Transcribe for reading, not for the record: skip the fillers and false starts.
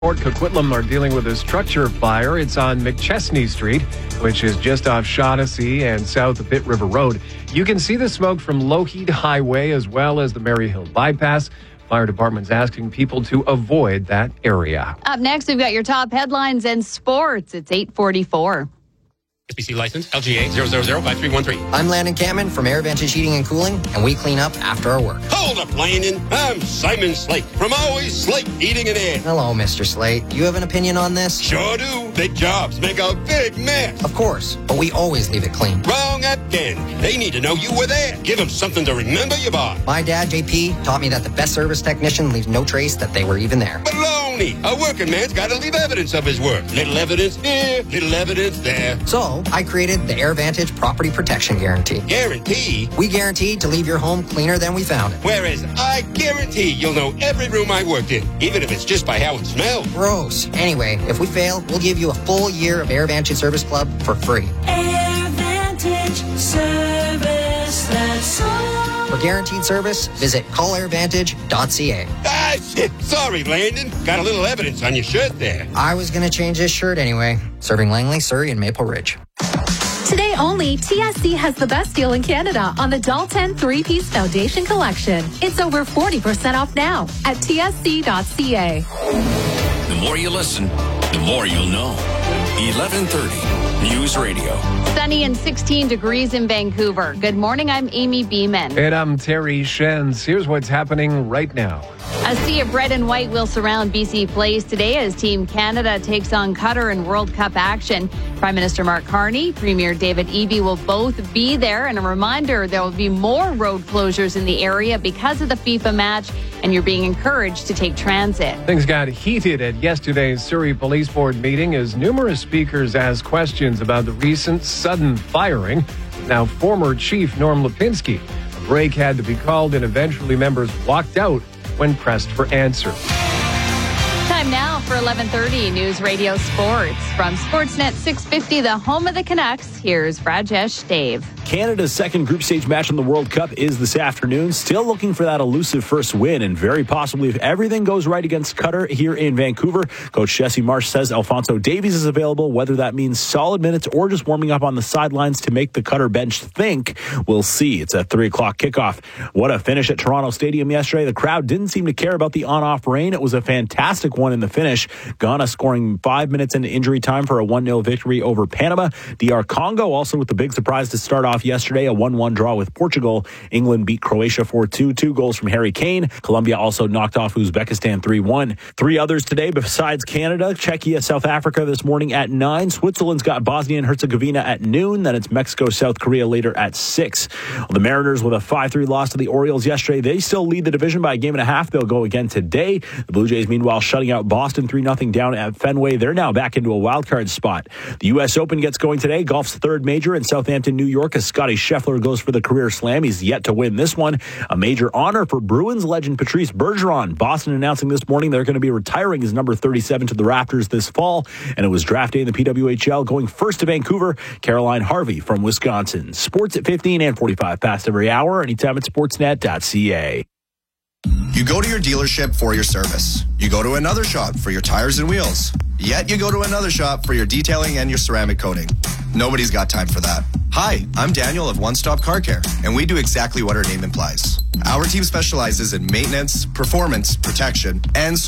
Port Coquitlam are dealing with a structure fire. It's on McChesney Street, which is just off Shaughnessy and south of Pitt River Road. You can see the smoke from Lougheed Highway as well as the Maryhill Bypass. Fire department's asking people to avoid that area. Up next, we've got your top headlines and sports. It's 8:44. SBC license, LGA 0005313. I'm Landon Cameron from AirVantage Heating and Cooling, and we clean up after our work. Hold up, Landon. I'm Simon Slate from Always Slate Heating and Air. Hello, Mr. Slate. You have an opinion on this? Sure do. Big jobs make a big mess. Of course, but we always leave it clean. Wrong again. They need to know you were there. Give them something to remember you by. My dad, JP, taught me that the best service technician leaves no trace that they were even there. Baloney. A working man's got to leave evidence of his work. Little evidence here, little evidence there. So, I created the AirVantage Property Protection Guarantee. Guarantee? We guarantee to leave your home cleaner than we found it. Whereas I guarantee you'll know every room I worked in, even if it's just by how it smells. Gross. Anyway, if we fail, we'll give you a full year of AirVantage Service Club for free. AirVantage Service, that's all. For guaranteed service, visit callairvantage.ca. Ah, shit. Sorry, Landon. Got a little evidence on your shirt there. I was going to change this shirt anyway. Serving Langley, Surrey, and Maple Ridge. Today only, TSC has the best deal in Canada on the Dalton 3-piece foundation collection. It's over 40% off now at tsc.ca. The more you listen, the more you'll know. 1130 News Radio. Sunny and 16 degrees in Vancouver. Good morning, I'm Amy Beeman. And I'm Terry Shenz. Here's what's happening right now. A sea of red and white will surround BC Place today as Team Canada takes on Qatar in World Cup action. Prime Minister Mark Carney, Premier David Eby will both be there. And a reminder, there will be more road closures in the area because of the FIFA match, and you're being encouraged to take transit. Things got heated at yesterday's Surrey Police Board meeting as numerous speakers asked questions about the recent sudden firing. Now, former Chief Norm Lipinski. A break had to be called, and eventually members walked out when pressed for answers. Time now for 11:30 News Radio Sports. From Sportsnet 650, the home of the Canucks, here's Rajesh Dave. Canada's second group stage match in the World Cup is this afternoon. Still looking for that elusive first win, and very possibly, if everything goes right against Qatar here in Vancouver, Coach Jesse Marsh says Alphonso Davies is available. Whether that means solid minutes or just warming up on the sidelines to make the Qatar bench think, we'll see. It's a 3 o'clock kickoff. What a finish at Toronto Stadium yesterday. The crowd didn't seem to care about the on-off rain. It was a fantastic one in the finish. Ghana scoring 5 minutes into injury time for a 1-0 victory over Panama. DR Congo also with the big surprise to start off yesterday, a 1-1 draw with Portugal. England beat Croatia 4-2, 2 goals from Harry Kane. Colombia also knocked off Uzbekistan 3-1. 3 others today besides Canada. Czechia, South Africa this morning at 9. Switzerland's got Bosnia and Herzegovina at noon. Then it's Mexico, South Korea later at 6. The Mariners with a 5-3 loss to the Orioles yesterday. They still lead the division by a game and a half. They'll go again today. The Blue Jays, meanwhile, shutting out Boston 3-0 down at Fenway. They're now back into a wild card spot. The U.S. Open gets going today. Golf's third major in Southampton, New York, as Scotty Scheffler goes for the career slam. He's yet to win this one. A major honor for Bruins legend Patrice Bergeron. Boston announcing this morning they're going to be retiring his number 37 to the Raptors this fall. And it was draft day in the PWHL. Going first to Vancouver, Caroline Harvey from Wisconsin. Sports at 15 and 45 past every hour. Anytime at sportsnet.ca. You go to your dealership for your service. You go to another shop for your tires and wheels. Yet you go to another shop for your detailing and your ceramic coating. Nobody's got time for that. Hi, I'm Daniel of One Stop Car Care, and we do exactly what our name implies. Our team specializes in maintenance, performance, protection, and